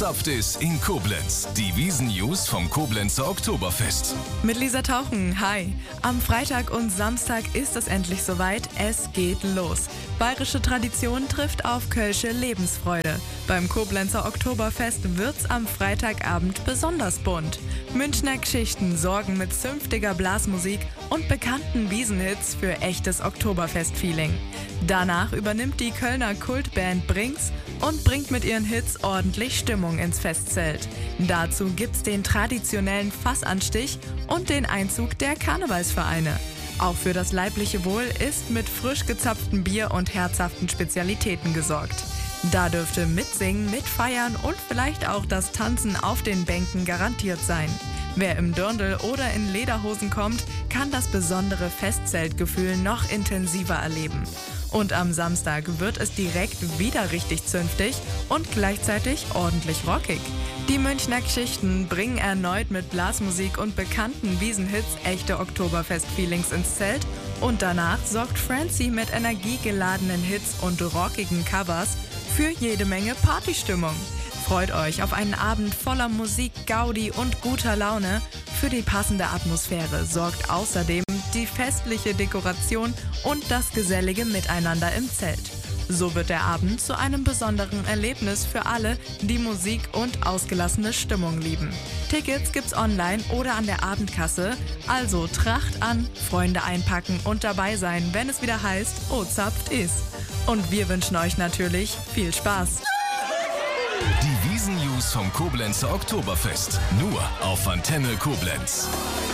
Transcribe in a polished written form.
zapft ist in Koblenz. Die Wiesn-News vom Koblenzer Oktoberfest. Mit Lisa Tauchen, hi. Am Freitag und Samstag ist es endlich soweit, es geht los. Bayerische Tradition trifft auf kölsche Lebensfreude. Beim Koblenzer Oktoberfest wird's am Freitagabend besonders bunt. Münchner Geschichten sorgen mit zünftiger Blasmusik und bekannten Wiesenhits für echtes Oktoberfest-Feeling. Danach übernimmt die Kölner Kultband Brinks und bringt mit ihren Hits ordentlich Stimmung ins Festzelt. Dazu gibt's den traditionellen Fassanstich und den Einzug der Karnevalsvereine. Auch für das leibliche Wohl ist mit frisch gezapftem Bier und herzhaften Spezialitäten gesorgt. Da dürfte Mitsingen, Mitfeiern und vielleicht auch das Tanzen auf den Bänken garantiert sein. Wer im Dirndl oder in Lederhosen kommt, kann das besondere Festzeltgefühl noch intensiver erleben. Und am Samstag wird es direkt wieder richtig zünftig und gleichzeitig ordentlich rockig. Die Münchner Geschichten bringen erneut mit Blasmusik und bekannten Wiesenhits echte Oktoberfest-Feelings ins Zelt und danach sorgt Francie mit energiegeladenen Hits und rockigen Covers für jede Menge Partystimmung. Freut euch auf einen Abend voller Musik, Gaudi und guter Laune. Für die passende Atmosphäre sorgt außerdem die festliche Dekoration und das gesellige Miteinander im Zelt. So wird der Abend zu einem besonderen Erlebnis für alle, die Musik und ausgelassene Stimmung lieben. Tickets gibt's online oder an der Abendkasse, also Tracht an, Freunde einpacken und dabei sein, wenn es wieder heißt, oh zapft ist. Und wir wünschen euch natürlich viel Spaß. Die Wiesn-News vom Koblenzer Oktoberfest. Nur auf Antenne Koblenz.